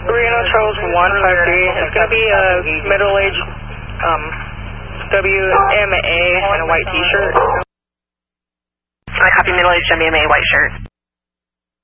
Reno Charles 153. It's going to be a middle-aged WMA and a white t-shirt. I copy middle-aged WMA white shirt.